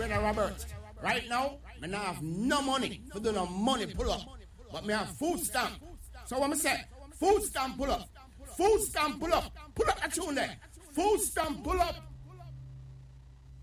brother Robert. Right now, me not have no money for do no money pull up. But me have food stamp. So what me say? Food stamp pull up. Food stamp pull up. Pull up that tune there. Food stamp pull up.